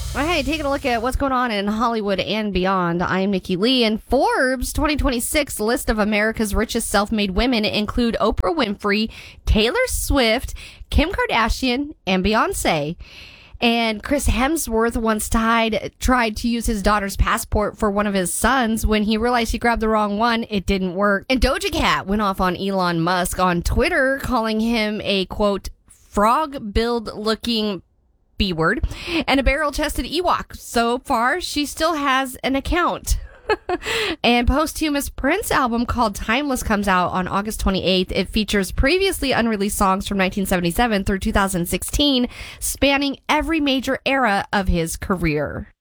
Well, hey, taking a look at what's going on in Hollywood and beyond. I'm Nikki Lee, and Forbes' 2026 list of America's richest self-made women include Oprah Winfrey, Taylor Swift, Kim Kardashian, and Beyonce. And Chris Hemsworth once tried to use his daughter's passport for one of his sons. When he realized he grabbed the wrong one, it didn't work. And Doja Cat went off on Elon Musk on Twitter, calling him a, quote, frog-billed looking B-word, and a barrel-chested Ewok. So far, she still has an account. And posthumous Prince album called Timeless comes out on August 28th. It features previously unreleased songs from 1977 through 2016, spanning every major era of his career.